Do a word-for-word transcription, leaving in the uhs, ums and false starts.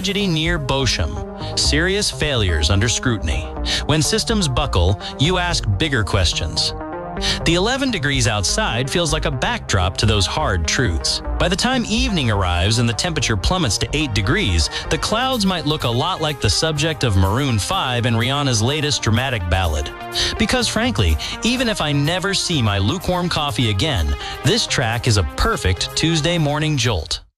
tragedy near Bochum. Serious failures under scrutiny. When systems buckle, you ask bigger questions. The eleven degrees outside feels like a backdrop to those hard truths. By the time evening arrives and the temperature plummets to eight degrees, the clouds might look a lot like the subject of Maroon five and Rihanna's latest dramatic ballad. Because frankly, even if I never see my lukewarm coffee again, this track is a perfect Tuesday morning jolt.